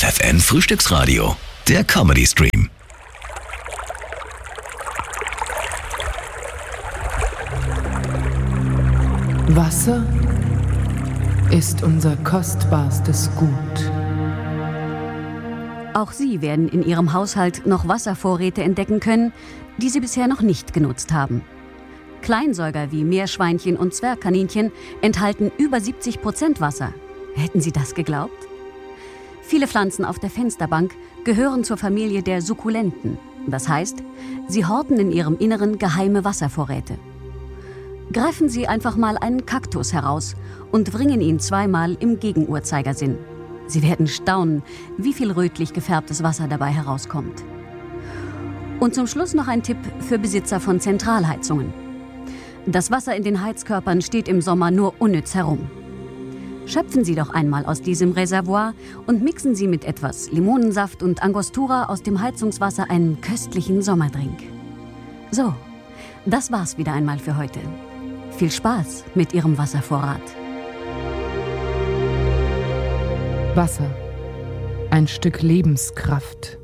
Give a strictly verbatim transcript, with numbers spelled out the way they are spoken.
F F N Frühstücksradio, der Comedy Stream. Wasser ist unser kostbarstes Gut. Auch Sie werden in Ihrem Haushalt noch Wasservorräte entdecken können, die Sie bisher noch nicht genutzt haben. Kleinsäuger wie Meerschweinchen und Zwergkaninchen enthalten über siebzig Prozent Wasser. Hätten Sie das geglaubt? Viele Pflanzen auf der Fensterbank gehören zur Familie der Sukkulenten. Das heißt, sie horten in ihrem Inneren geheime Wasservorräte. Greifen Sie einfach mal einen Kaktus heraus und bringen ihn zweimal im Gegenuhrzeigersinn. Sie werden staunen, wie viel rötlich gefärbtes Wasser dabei herauskommt. Und zum Schluss noch ein Tipp für Besitzer von Zentralheizungen. Das Wasser in den Heizkörpern steht im Sommer nur unnütz herum. Schöpfen Sie doch einmal aus diesem Reservoir und mixen Sie mit etwas Limonensaft und Angostura aus dem Heizungswasser einen köstlichen Sommerdrink. So, das war's wieder einmal für heute. Viel Spaß mit Ihrem Wasservorrat. Wasser, ein Stück Lebenskraft.